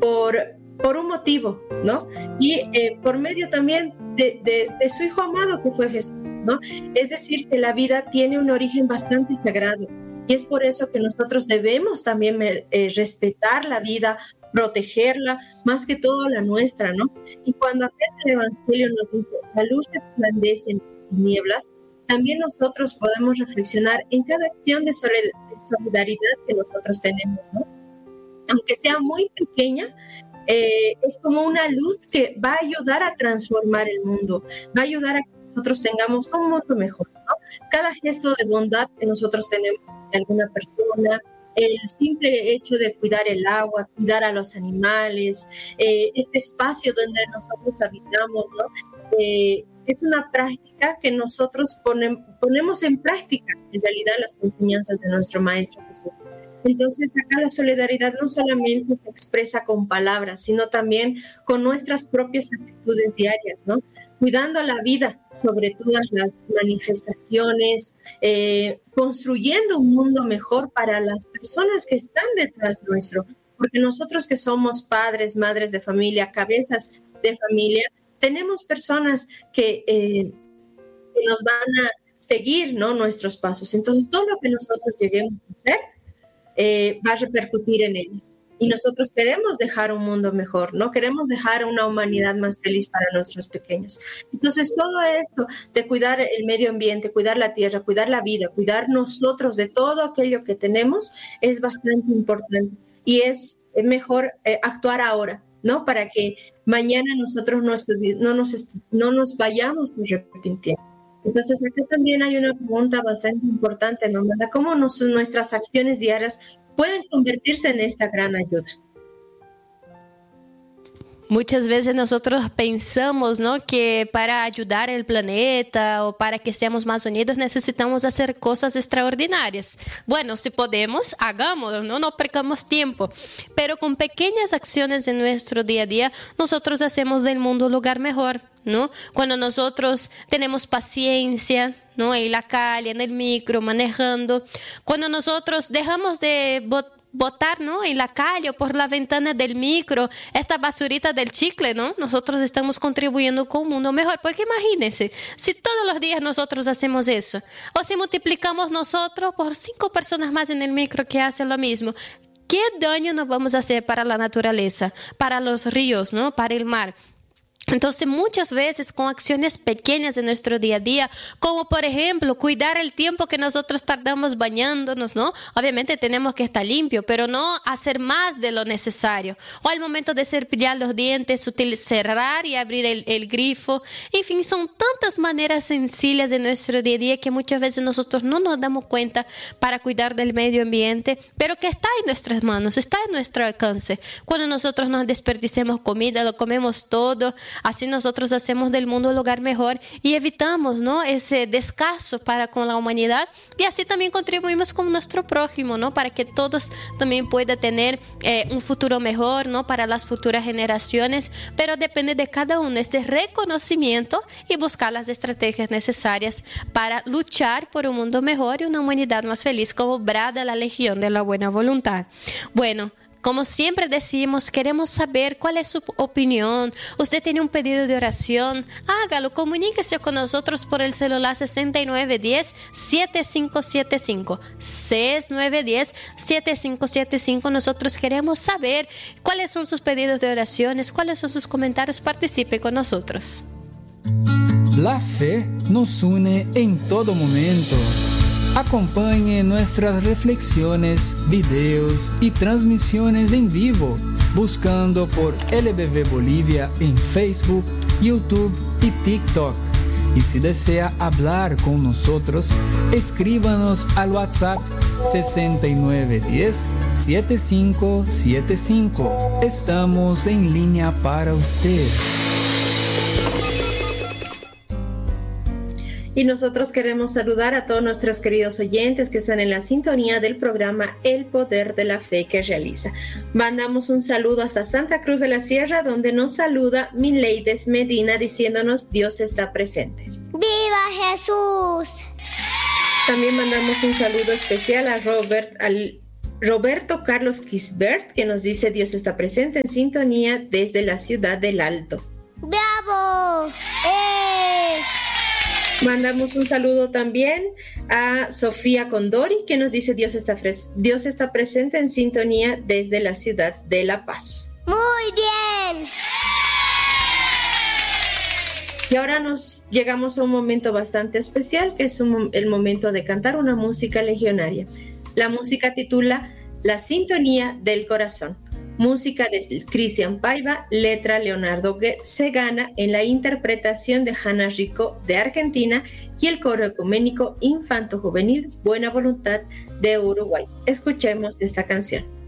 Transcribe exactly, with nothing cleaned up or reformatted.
por, por un motivo, ¿no? Y eh, por medio también de, de, de su Hijo amado que fue Jesús, ¿no? Es decir, que la vida tiene un origen bastante sagrado y es por eso que nosotros debemos también eh, respetar la vida, protegerla, más que todo la nuestra, ¿no? Y cuando acá en el Evangelio nos dice, la luz resplandece en las tinieblas, también nosotros podemos reflexionar en cada acción de solidaridad que nosotros tenemos, ¿no? Aunque sea muy pequeña, eh, es como una luz que va a ayudar a transformar el mundo, va a ayudar a que nosotros tengamos un mundo mejor, ¿no? Cada gesto de bondad que nosotros tenemos hacia alguna persona, el simple hecho de cuidar el agua, cuidar a los animales, eh, este espacio donde nosotros habitamos, ¿no? Eh, es una práctica que nosotros ponem, ponemos en práctica, en realidad, las enseñanzas de nuestro Maestro Jesús. Entonces, acá la solidaridad no solamente se expresa con palabras, sino también con nuestras propias actitudes diarias, ¿no? Cuidando la vida sobre todas las manifestaciones, eh, construyendo un mundo mejor para las personas que están detrás nuestro, porque nosotros que somos padres, madres de familia, cabezas de familia, tenemos personas que, eh, que nos van a seguir, ¿no? Nuestros pasos. Entonces, todo lo que nosotros lleguemos a hacer eh, va a repercutir en ellos. Y nosotros queremos dejar un mundo mejor, ¿no? Queremos dejar una humanidad más feliz para nuestros pequeños. Entonces, todo esto de cuidar el medio ambiente, cuidar la tierra, cuidar la vida, cuidar nosotros de todo aquello que tenemos es bastante importante. Y es mejor eh, actuar ahora, ¿no? Para que mañana nosotros no, no, nos, no nos vayamos arrepintiendo. Entonces, acá también hay una pregunta bastante importante, ¿no? ¿Cómo nos, nuestras acciones diarias pueden convertirse en esta gran ayuda? Muchas veces nosotros pensamos, ¿no?, que para ayudar al planeta o para que seamos más unidos necesitamos hacer cosas extraordinarias. Bueno, si podemos, hagámoslo, no, no perdamos tiempo. Pero con pequeñas acciones en nuestro día a día, nosotros hacemos del mundo un lugar mejor, ¿no? Cuando nosotros tenemos paciencia, ¿no?, en la calle, en el micro, manejando. Cuando nosotros dejamos de botar botar, ¿no?, en la calle o por la ventana del micro esta basurita del chicle, ¿no? Nosotros estamos contribuyendo con un mundo mejor, porque imagínense, si todos los días nosotros hacemos eso, o si multiplicamos nosotros por cinco personas más en el micro que hacen lo mismo, ¿qué daño nos vamos a hacer para la naturaleza, para los ríos, ¿no?, para el mar? Entonces, muchas veces con acciones pequeñas de nuestro día a día, como por ejemplo, cuidar el tiempo que nosotros tardamos bañándonos, ¿no? Obviamente tenemos que estar limpio, pero no hacer más de lo necesario. O al momento de cepillar los dientes, cerrar y abrir el, el grifo. En fin, son tantas maneras sencillas de nuestro día a día que muchas veces nosotros no nos damos cuenta para cuidar del medio ambiente, pero que está en nuestras manos, está en nuestro alcance. Cuando nosotros nos desperdiciamos comida, lo comemos todo. Así nosotros hacemos del mundo un lugar mejor y evitamos, ¿no?, ese descaso para con la humanidad, y así también contribuimos con nuestro prójimo, ¿no?, para que todos también puedan tener eh, un futuro mejor, ¿no?, para las futuras generaciones. Pero depende de cada uno este reconocimiento y buscar las estrategias necesarias para luchar por un mundo mejor y una humanidad más feliz, como brada la legión de la buena voluntad. Bueno, como siempre decimos, queremos saber cuál es su opinión. Usted tiene un pedido de oración, hágalo, comuníquese con nosotros por el celular sesenta y nueve diez, setenta y cinco setenta y cinco. sesenta y nueve diez, setenta y cinco setenta y cinco. Nosotros queremos saber cuáles son sus pedidos de oraciones, cuáles son sus comentarios. Participe con nosotros. La fe nos une en todo momento. Acompañe nuestras reflexiones, videos y transmisiones en vivo, buscando por L B V Bolivia en Facebook, YouTube y TikTok. Y si desea hablar con nosotros, escríbanos al WhatsApp sesenta y nueve diez, setenta y cinco setenta y cinco. Estamos en línea para usted. Y nosotros queremos saludar a todos nuestros queridos oyentes que están en la sintonía del programa El Poder de la Fe que realiza. Mandamos un saludo hasta Santa Cruz de la Sierra, donde nos saluda Mileides Medina diciéndonos Dios está presente. ¡Viva Jesús! También mandamos un saludo especial a Robert al Roberto Carlos Kisbert, que nos dice Dios está presente en sintonía desde la ciudad del Alto. ¡Bravo! ¡Eh! Mandamos un saludo también a Sofía Condori, que nos dice Dios está, fres- Dios está presente en sintonía desde la ciudad de La Paz. ¡Muy bien! Y ahora nos llegamos a un momento bastante especial, que es un, el momento de cantar una música legionaria. La música titula La Sintonía del Corazón. Música de Cristian Paiva, letra Leonardo Segana, en la interpretación de Hanna Rico de Argentina y el coro ecuménico Infanto Juvenil Buena Voluntad de Uruguay. Escuchemos esta canción.